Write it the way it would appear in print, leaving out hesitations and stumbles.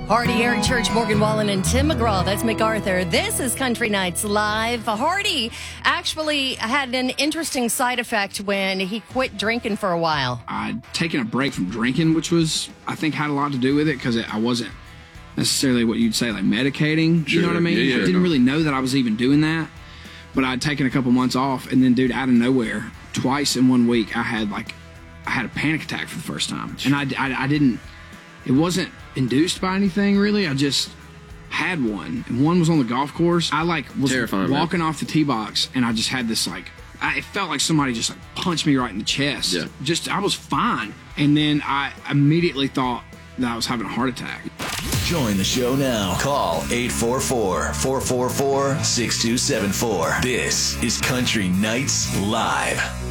Hardy, Eric Church, Morgan Wallen, and Tim McGraw. That's MacArthur. This is Country Nights Live. Hardy actually had an interesting side effect when he quit drinking for a while. I'd taken a break from drinking, which was, I think, had a lot to do with it because I wasn't necessarily what you'd say, like medicating. Sure. You know what I mean? Yeah, I didn't really know that I was even doing that. But I'd taken a couple months off, and then, dude, out of nowhere, twice in 1 week, I had a panic attack for the first time. And I didn't, it wasn't induced by anything, really. I just had one. And one was on the golf course. I, was terrifying, walking off the tee box, and I just had this, it felt like somebody just, punched me right in the chest. Yeah. I was fine. And then I immediately thought that I was having a heart attack. Join the show now. Call 844-444-6274. This is Country Nights Live.